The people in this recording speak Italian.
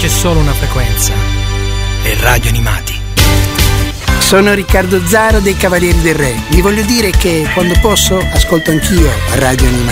c'è solo una frequenza. È Radio Animati. Sono Riccardo Zaro dei Cavalieri del Re. Vi voglio dire che quando posso ascolto anch'io Radio Animati.